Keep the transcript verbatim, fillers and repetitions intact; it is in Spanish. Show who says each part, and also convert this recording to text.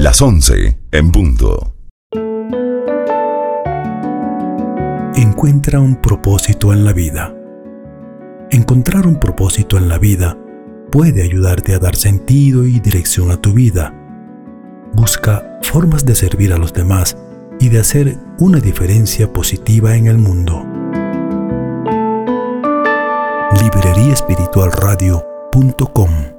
Speaker 1: Las once en punto.
Speaker 2: Encuentra un propósito en la vida. Encontrar un propósito en la vida puede ayudarte a dar sentido y dirección a tu vida. Busca formas de servir a los demás y de hacer una diferencia positiva en el mundo. librería espiritual radio punto com